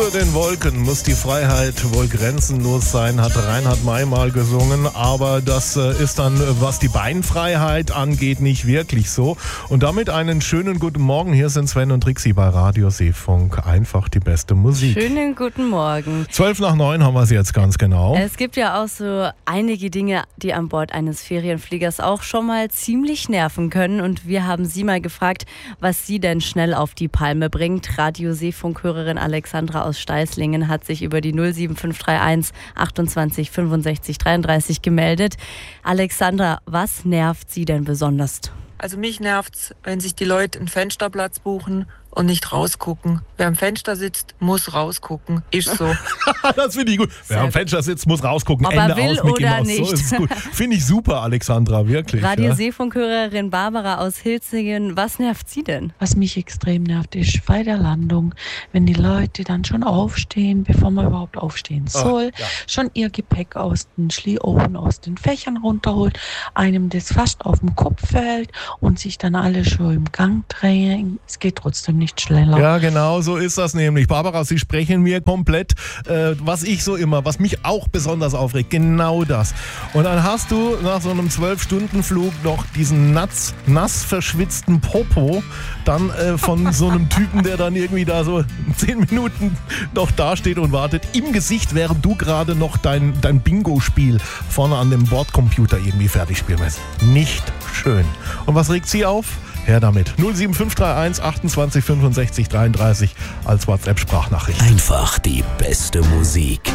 Über den Wolken muss die Freiheit wohl grenzenlos sein, hat Reinhard May mal gesungen. Aber das ist dann, was die Beinfreiheit angeht, nicht wirklich so. Und damit einen schönen guten Morgen. Hier sind Sven und Trixi bei Radio Seefunk. Einfach die beste Musik. Schönen guten Morgen. 8:12 haben wir es jetzt ganz genau. Es gibt ja auch so einige Dinge, die an Bord eines Ferienfliegers auch schon mal ziemlich nerven können. Und wir haben Sie mal gefragt, was Sie denn schnell auf die Palme bringt. Radio Seefunk-Hörerin Alexandra aus Steißlingen hat sich über die 07531 28 65 33 gemeldet. Alexandra, was nervt Sie denn besonders? Also mich nervt's, wenn sich die Leute einen Fensterplatz buchen und nicht rausgucken. Wer am Fenster sitzt, muss rausgucken. Ist so. Das finde ich gut. Wer am Fenster sitzt, muss rausgucken. Ob Ende er will aus, Mickey oder Mouse. nicht. So ist es gut. Finde ich super, Alexandra, wirklich. Radio ja. Seefunk-Hörerin Barbara aus Hilzingen, was nervt Sie denn? Was mich extrem nervt, ist bei der Landung, wenn die Leute dann schon aufstehen, bevor man überhaupt aufstehen soll, schon ihr Gepäck aus den Schlieofen, aus den Fächern runterholt, einem das fast auf den Kopf fällt und sich dann alle schon im Gang drehen. Es geht trotzdem nicht schneller. Ja, genau, so ist das nämlich. Barbara, Sie sprechen mir komplett, was mich auch besonders aufregt, genau das. Und dann hast du nach so einem 12-Stunden-Flug noch diesen nass verschwitzten Popo dann von so einem Typen, der dann irgendwie da so 10 Minuten noch dasteht und wartet, im Gesicht, während du gerade noch dein Bingo-Spiel vorne an dem Bordcomputer irgendwie fertig spielen willst. Nicht schön. Und was regt Sie auf? Her damit. 07531 28 65 33 als WhatsApp-Sprachnachricht. Einfach die beste Musik.